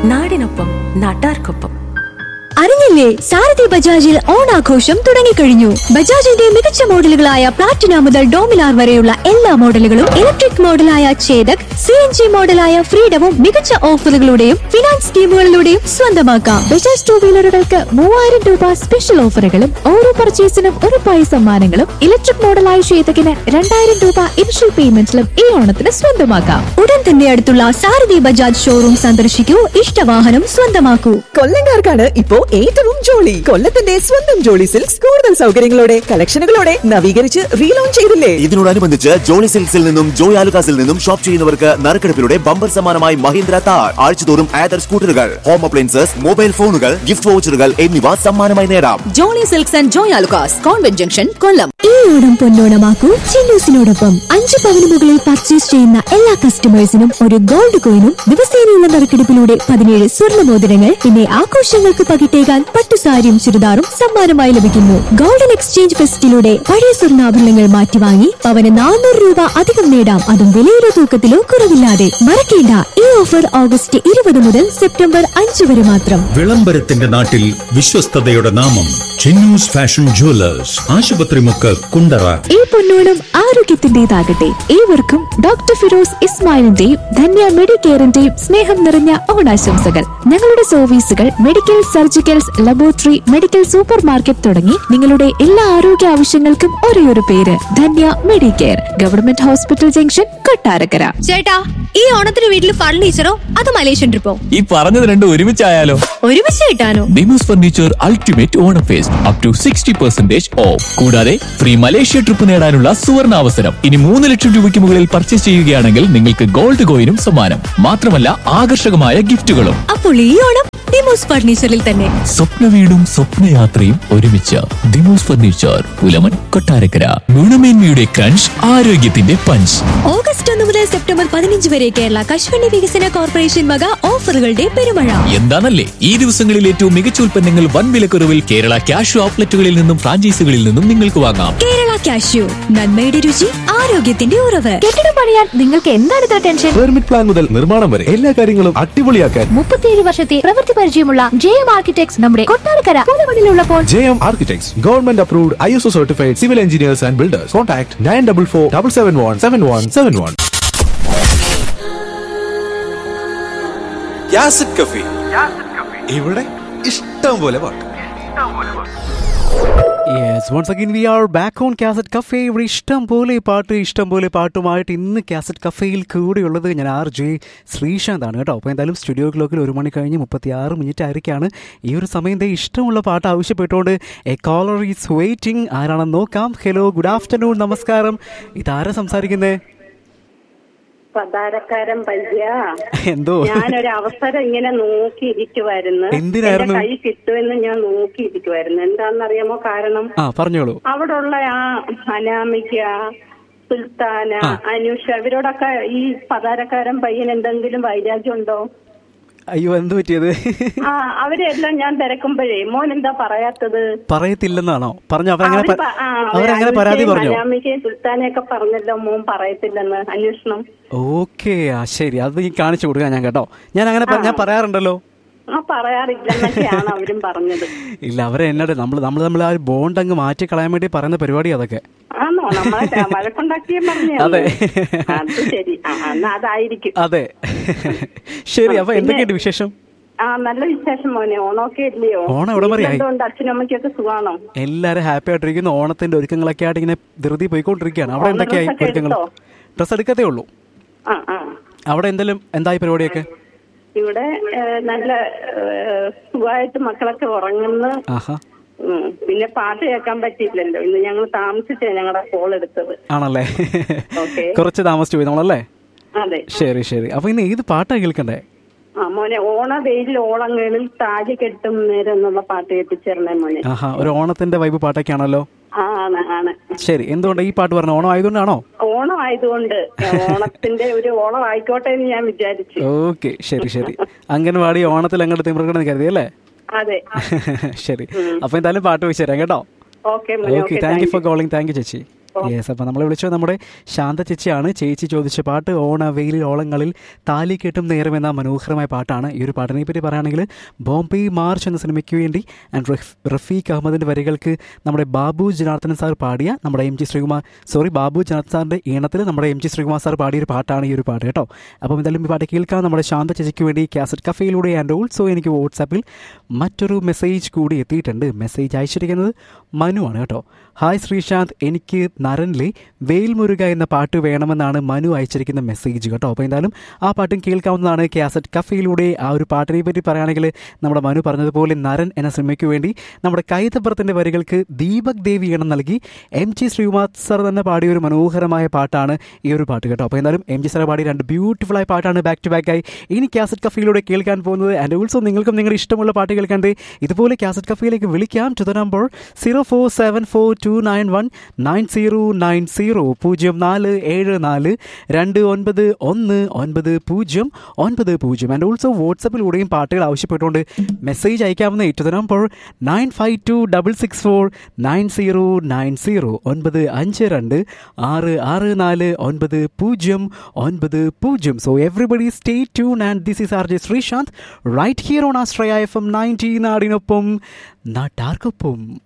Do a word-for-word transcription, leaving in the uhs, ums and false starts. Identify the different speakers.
Speaker 1: നാടിനൊപ്പം നാട്ടാർക്കൊപ്പം.
Speaker 2: അറിഞ്ഞില്ലേ, സാരഥി ബജാജിൽ ഓണാഘോഷം തുടങ്ങിക്കഴിഞ്ഞു. ബജാജിന്റെ മികച്ച മോഡലുകളായ പ്ലാറ്റിന മുതൽ ഡോമിനാർ വരെയുള്ള എല്ലാ മോഡലുകളും electric മോഡലായ Chetak, C N G മോഡലായ ഫ്രീഡവും മികച്ച ഓഫറുകളുടെയും ഫിനാൻസ് സ്കീമുകളിലൂടെയും സ്വന്തമാക്കാം. ബജാജ് ടൂ വീലറുകൾക്ക് മൂവായിരം രൂപ സ്പെഷ്യൽ ഓഫറുകളും ഓരോ പർച്ചേസിനും ഉറപ്പായ സമ്മാനങ്ങളും ഇലക്ട്രിക് മോഡലായ ചേതകിന് രണ്ടായിരം രൂപ ഇനിഷ്യൽ പേയ്മെന്റിലും ഈ ഓണത്തിന് സ്വന്തമാക്കാം. ഉടൻ തന്നെ അടുത്തുള്ള സാരഥി ബജാജ് ഷോറൂം സന്ദർശിക്കൂ, ഇഷ്ടവാഹനം സ്വന്തമാക്കൂ.
Speaker 3: കൊല്ലംകാർക്കാണ് ഇപ്പോ ഏറ്റവും ജോളി. കൊല്ലത്തിന്റെ സ്വന്തം ജോളി സിൽക്സ് കൂടുതൽ സൗകര്യങ്ങളോടെ കളക്ഷനുകളോടെ നവീകരിച്ച് റീലോഞ്ച് ചെയ്തില്ലേ.
Speaker 4: ഇതിനോടനുബന്ധിച്ച് ജോളി സിൽക്സിൽ നിന്നും ജോയ് ആലുകാസിൽ നിന്നും ഷോപ്പ് ചെയ്യുന്നവർക്ക് നറുക്കെടുപ്പിലൂടെ ബമ്പർ സമ്മാനമായി മഹീന്ദ്ര താർ, ആഴ്ചതോറും ആദർ സ്കൂട്ടറുകൾ, ഹോം അപ്ലയൻസസ്, മൊബൈൽ ഫോണുകൾ, ഗിഫ്റ്റ് വൗച്ചറുകൾ എന്നിവ സമ്മാനമായി നേടാം.
Speaker 3: Jolly silks and Joy Alukkas, convent junction, കൊല്ലം.
Speaker 2: ഈ ഓണം പൊന്നോണമാക്കൂ ചിന്നൂസിനോടൊപ്പം. അഞ്ച് പവന് മുകളിൽ പർച്ചേസ് ചെയ്യുന്ന എല്ലാ കസ്റ്റമേഴ്സിനും ഒരു ഗോൾഡ് കോയിനും ദിവസേനയുള്ള നറുക്കെടുപ്പിലൂടെ പതിനേഴ് സ്വർണ്ണ മോതിരങ്ങൾ, പിന്നെ ആഘോഷങ്ങൾക്ക് പകിട്ടേകാൻ പട്ടുസാരിയും ചുരിദാറും സമ്മാനമായി ലഭിക്കുന്നു. ഗോൾഡൻ എക്സ്ചേഞ്ച് ഫെസ്റ്റിലൂടെ പഴയ സ്വർണ്ണാഭരണങ്ങൾ മാറ്റി വാങ്ങി പവന് നാനൂറ് രൂപ അധികം നേടാം, അതും വിലയിലോ തൂക്കത്തിലോ കുറവില്ലാതെ. മറക്കേണ്ട, ഈ ഓഫർ ഓഗസ്റ്റ് ഇരുപത് മുതൽ സെപ്റ്റംബർ അഞ്ച് വരെ മാത്രം.
Speaker 5: വിളംബരത്തിന്റെ നാട്ടിൽ വിശ്വസ്തതയുടെ നാമം ചിന്നൂസ് ഫാഷൻ ജുവലേഴ്സ്, ആശുപത്രിമുക്ക്, കുണ്ടറ.
Speaker 2: ഈ പൊന്നോണം ആരോഗ്യത്തിന്റേതാകട്ടെ. ഏവർക്കും ഡോക്ടർ ഫിറോസ് ഇസ്മായിലിന്റെയും ധന്യ മെഡിക്കെയറിന്റെയും സ്നേഹം നിറഞ്ഞ ഓണാശംസകൾ. ഞങ്ങളുടെ സർവീസുകൾ medical, surgicals, laboratory, medical super market തുടങ്ങി നിങ്ങളുടെ എല്ലാ ആരോഗ്യ ആവശ്യങ്ങൾക്കും ഒരേയൊരു പേര്, Dhanya Medicare, government hospital junction, Kottarakkara.
Speaker 6: ചേട്ടാ, ഈ ഓണത്തിന് വീട്ടിൽ ഫർണിച്ചറോ അത് മലേഷ്യൻ ട്രിപ്പോ?
Speaker 7: ഈ പറഞ്ഞത് രണ്ടും ഒരുമിച്ചായാലോ?
Speaker 6: ഒരുമിച്ച് കിട്ടാനോ?
Speaker 7: നിമോസ് furniture ultimate Onam first up to sixty percentage of. കൂടാതെ ഫ്രീ മലേഷ്യ ട്രിപ്പ് നേടാനുള്ള സുവർണ അവസരം. ഇനി മൂന്ന് ലക്ഷം രൂപയ്ക്ക് മുകളിൽ പർച്ചേസ് ചെയ്യുകയാണെങ്കിൽ നിങ്ങൾക്ക് ഗോൾഡ് കോയിനും സമ്മാനം. മാത്രമല്ല ആകർഷകമായ ഗിഫ്റ്റുകളും.
Speaker 6: അപ്പോൾ ഈ ഓണം ഡിമോസ് ഫർണിച്ചറിൽ തന്നെ.
Speaker 7: സ്വപ്ന വീടും സ്വപ്നയാത്രയും ഒരുമിച്ച്. ഡിമോസ് ഫർണിച്ചർ, പുലമൻ, കൊട്ടാരക്കര. ഗുണമേന്മയുടെ ക്രഞ്ച്, ആരോഗ്യത്തിന്റെ പഞ്ച്.
Speaker 6: ഓഗസ്റ്റ് ഒന്ന് മുതൽ സെപ്റ്റംബർ പതിനഞ്ച് വരെ കേരള കശുവണ്ടി വികസന കോർപ്പറേഷൻ വക ഓഫറുകളുടെ പെരുമഴ.
Speaker 7: എന്താണല്ലേ, ഈ ദിവസങ്ങളിൽ ഏറ്റവും മികച്ച ഉൽപ്പന്നങ്ങൾ വൻ വിലക്കുറവിൽ കേരള ക്യാഷ്യൂ ഔട്ട്ലെറ്റുകളിൽ നിന്നും ഫ്രാഞ്ചൈസികളിൽ നിന്നും നിങ്ങൾക്ക് വാങ്ങാം.
Speaker 6: കേരള ക്യാഷ്യൂ, നന്മയുടെ രുചി, ആരോഗ്യത്തിന്റെ ഉറവ്.
Speaker 2: കെട്ടിടം പണിയാൻ നിങ്ങൾക്ക് എന്താണ് ഇത്ര ടെൻഷൻ?
Speaker 8: പെർമിറ്റ് പ്ലാൻ മുതൽ നിർമ്മാണം വരെ എല്ലാ കാര്യങ്ങളും അടിപൊളിയാക്കാൻ
Speaker 2: മുപ്പത്തിയേഴ് വർഷത്തെ പ്രവൃത്തി പരിചയമുള്ള ജെ എം ആർക്കിടെക്ട്സ് നമ്മുടെ Kottarakkara പുതുമണിലുള്ളപ്പോൾ.
Speaker 8: J M architects, government approved, I S O certified civil engineers and builders. Contact nine double four double seven one seven one seven one. ഇവിടെ ഇഷ്ടം പോലെ പാട്ട്.
Speaker 9: Yes, once again we are back on Cassette Cafe. ഇവിടെ ഇഷ്ടം പോലെ പാട്ട് ഇഷ്ടം പോലെ പാട്ടുമായിട്ട് ഇന്ന് കാസറ്റ് കഫേയിൽ കൂടെയുള്ളത് ഞാൻ ആർ ജെ ശ്രീശാന്താണ് കേട്ടോ. അപ്പോൾ എന്തായാലും സ്റ്റുഡിയോ ക്ലോക്കിൽ ഒരു മണി കഴിഞ്ഞ് മുപ്പത്തി ആറ് മിനിറ്റ് ആയിരിക്കാണ്. ഈ ഒരു സമയത്തെ ഇഷ്ടമുള്ള പാട്ട് ആവശ്യപ്പെട്ടുകൊണ്ട് എ കോളർ ഈസ് വെയിറ്റിംഗ്. ആരാണെന്ന് നോക്കാം. ഹലോ, ഗുഡ് ആഫ്റ്റർനൂൺ, നമസ്കാരം. ഇതാരാ സംസാരിക്കുന്നേ?
Speaker 10: പതാരക്കാരൻ പയ്യ.
Speaker 9: എന്തോ
Speaker 10: ഞാനൊരു അവസരം ഇങ്ങനെ നോക്കിയിരിക്കുവായിരുന്നു.
Speaker 9: എന്തിനായിരുന്നു?
Speaker 10: കൈ കിട്ടുമെന്ന് ഞാൻ നോക്കിയിരിക്കുവായിരുന്നു. എന്താണെന്നറിയാമോ കാരണം?
Speaker 9: ആ പറഞ്ഞോളൂ.
Speaker 10: അവിടെയുള്ള ആ അനാമിക, സുൽത്താന, അനുഷ ഇവരോടൊക്കെ ഈ പതാരക്കാരൻ പയ്യൻ എന്തെങ്കിലും വൈരാഗ്യം ഉണ്ടോ?
Speaker 9: അയ്യോ, എന്ത് പറ്റിയത്?
Speaker 10: ആ അവരെല്ലാം ഞാൻ തിരക്കുമ്പോഴേ മോൻ എന്താ പറയാത്തത്?
Speaker 9: പറയത്തില്ലെന്നാണോ പറഞ്ഞു? അവരങ്ങനെ പരാതി പറഞ്ഞു?
Speaker 10: അനാമികയും സുൽത്താനയൊക്കെ പറഞ്ഞല്ലോ മോൻ പറയത്തില്ലെന്ന് അന്വേഷണം.
Speaker 9: ഓക്കെ, ആ ശരി, അത് ഈ കാണിച്ചു കൊടുക്കാം ഞാൻ കേട്ടോ. ഞാൻ അങ്ങനെ ഞാൻ പറയാറുണ്ടല്ലോ.
Speaker 10: ആ പറയാറില്ലെന്നൊക്കെയാണ് അവരും പറഞ്ഞത്.
Speaker 9: ഇല്ല, അവരെ എന്നോട് നമ്മൾ നമ്മൾ നമ്മൾ ആ ബോണ്ട് അങ്ങ് മാറ്റി കളയാൻ വേണ്ടി പറയുന്ന പരിപാടി അതൊക്കെ.
Speaker 10: ആണോ? നമ്മളെ വഴക്കുണ്ടാക്കിയ പറഞ്ഞു.
Speaker 9: അതെ,
Speaker 10: അത് ശരി, അതായിരിക്കും.
Speaker 9: അതെ, ശരി. അപ്പൊ എന്തൊക്കെയുണ്ട് വിശേഷം?
Speaker 10: ആ നല്ല വിശേഷം മോനെ. ഓണമൊക്കെ ഇല്ലയോ?
Speaker 9: ഓണം എവിടെ പറയായി?
Speaker 10: അച്ഛനും അമ്മയ്ക്കൊക്കെ സുഖമാണോ?
Speaker 9: എല്ലാരും ഹാപ്പി ആയിട്ടിരിക്കുന്നു. ഓണത്തിന്റെ ഒരുക്കങ്ങളൊക്കെ ആയിട്ട് ഇങ്ങനെ ധൃതി പോയിക്കൊണ്ടിരിക്കുകയാണ്. അവിടെ എന്തൊക്കെയായി ഒരുക്കങ്ങൾ? ഡ്രസ് എടുക്കത്തേ ഉള്ളൂ. അവിടെ എന്തെങ്കിലും എന്തായി പരിപാടിയൊക്കെ?
Speaker 10: ഇവിടെ നല്ല സുഖമായിട്ട് മക്കളൊക്കെ ഉറങ്ങുന്നു. പിന്നെ പാട്ട് കേൾക്കാൻ പറ്റിയില്ലല്ലോ ഇന്ന്. ഞങ്ങൾ താമസിച്ചാ ഞങ്ങളുടെ കോൾ എടുത്തത്.
Speaker 9: ആണല്ലേ? കുറച്ച് താമസിച്ചു പോയി നമ്മളല്ലേ?
Speaker 10: അതെ,
Speaker 9: ശരി ശരി. അപ്പൊ ഇന്ന് ഏത് പാട്ടാ കേൾക്കണ്ടേ?
Speaker 10: ആ മോനെ, ഓണ വെയിൽ ഓളങ്ങളിൽ താലി കെട്ടും നേരം എന്നുള്ള പാട്ട് കേൾപ്പിച്ചേരണേ മോനെ.
Speaker 9: ആഹാ, ഒരു ഓണത്തിന്റെ വൈബ് പാട്ടൊക്കെ ആണല്ലോ.
Speaker 10: ആണ് ആണ്.
Speaker 9: ശരി, എന്തുകൊണ്ട് ഈ പാട്ട് പറഞ്ഞു? ഓണം ആയതുകൊണ്ടാണോ?
Speaker 10: ഓണം ആയതുകൊണ്ട് ഓണത്തിന്റെ ഒരു ഓണം ആയിക്കോട്ടെ എന്ന് ഞാൻ വിചാരിച്ചു.
Speaker 9: ഓക്കെ, ശരി ശരി. അംഗൻവാടി ഓണത്തിൽ അങ്ങോട്ട് തിമിർക്കണം കരുതി അല്ലേ?
Speaker 10: അതെ.
Speaker 9: ശരി, അപ്പൊ എന്തായാലും പാട്ട് വെച്ച് തരാം കേട്ടോ.
Speaker 10: Okay,
Speaker 9: thank you for calling. Thank you ചേച്ചി. യെസ്, അപ്പോൾ നമ്മളെ വിളിച്ചത് നമ്മുടെ ശാന്ത ചേച്ചിയാണ്. ചേച്ചി ചോദിച്ച പാട്ട് ഓണ വെയിലിൽ ഓളങ്ങളിൽ താലി കെട്ടും നേരം എന്ന മനോഹരമായ പാട്ടാണ്. ഈ ഒരു പാട്ടിനെ പറ്റി പറയുകയാണെങ്കിൽ ബോംബെ മാർച്ച് എന്ന സിനിമയ്ക്ക് വേണ്ടി ആൻഡ് റഫീഖ് അഹമ്മദിൻ്റെ വരികൾക്ക് നമ്മുടെ ബാബു ജനാർദ്ദനൻ സാർ പാടിയ നമ്മുടെ M G Sreekumar sorry Babu Janardhan സാറിൻ്റെ ഈണത്തിൽ നമ്മുടെ എം ജി ശ്രീകുമാർ സാർ പാടിയ ഒരു പാട്ടാണ് ഈ ഒരു പാട്ട് കേട്ടോ. അപ്പം എന്തായാലും ഈ പാട്ട് കേൾക്കാൻ നമ്മുടെ ശാന്ത ചേച്ചിക്ക് വേണ്ടി കാസറ്റ് കഫേയിലൂടെ ആൻഡ് ഓൾസോ എനിക്ക് വാട്സാപ്പിൽ മറ്റൊരു മെസ്സേജ് കൂടി എത്തിയിട്ടുണ്ട്. മെസ്സേജ് അയച്ചിരിക്കുന്നത് മനു ആണ് കേട്ടോ. ഹായ് ശ്രീശാന്ത്, എനിക്ക് നരനിലെ വേൽമുരുക എന്ന പാട്ട് വേണമെന്നാണ് മനു അയച്ചിരിക്കുന്ന മെസ്സേജ് കേട്ടോ. അപ്പോൾ എന്തായാലും ആ പാട്ടും കേൾക്കാവുന്നതാണ് കാസറ്റ് കഫയിലൂടെ. ആ ഒരു പാട്ടിനെ പറ്റി പറയുകയാണെങ്കിൽ നമ്മുടെ മനു പറഞ്ഞതുപോലെ നരൻ എന്ന സിനിമയ്ക്ക് വേണ്ടി നമ്മുടെ കൈതപ്പുറത്തിൻ്റെ വരികൾക്ക് ദീപക് ദേവി ഈണം നൽകി എം ജി ശ്രീകുമാർ സാർ തന്നെ പാടിയ ഒരു മനോഹരമായ പാട്ടാണ് ഈ ഒരു പാട്ട് കേട്ടോ. അപ്പോൾ എന്തായാലും എം ജി സാർ പാടിയ രണ്ട് ബ്യൂട്ടിഫുൾ ആയ പാട്ടാണ് ബാക്ക് ടു ബാക്ക് ആയി ഇനി കാസറ്റ് കഫയിലൂടെ കേൾക്കാൻ പോകുന്നത്. ആൻഡ് ഓൾസോ നിങ്ങൾക്കും നിങ്ങളുടെ ഇഷ്ടമുള്ള പാട്ട് കേൾക്കാണ്ട് ഇതുപോലെ കാസറ്റ് കഫയിലേക്ക് വിളിക്കാം to the number zero four seven four to nine one nine zero nine zero പൂജ്യം നാല് ഏഴ് നാല് രണ്ട് ഒൻപത് ഒന്ന് ഒൻപത് പൂജ്യം ഒൻപത് പൂജ്യം. ആൻഡ് ഓൾസോ വാട്സപ്പിലൂടെയും പാട്ടുകൾ ആവശ്യപ്പെട്ടുകൊണ്ട് message അയക്കാവുന്ന to the number nine five to double six four nine zero nine zero ഒൻപത് അഞ്ച് രണ്ട് ആറ് ആറ് നാല് ഒൻപത് പൂജ്യം ഒൻപത് പൂജ്യം. So everybody stay tune and this is R J Sreesanth right here on ആസ്ട്രയ F M ninety നാടിനൊപ്പം നാട്ടാർക്കൊപ്പം.